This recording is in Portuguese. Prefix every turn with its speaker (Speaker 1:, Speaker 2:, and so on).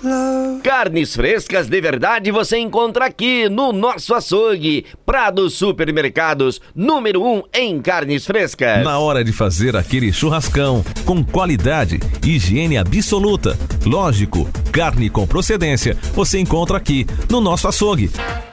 Speaker 1: Carnes frescas de verdade você encontra aqui no nosso açougue. Prado Supermercados, número 1 em carnes frescas.
Speaker 2: Na hora de fazer aquele churrascão, com qualidade, higiene absoluta. Lógico, carne com procedência, você encontra aqui no nosso açougue.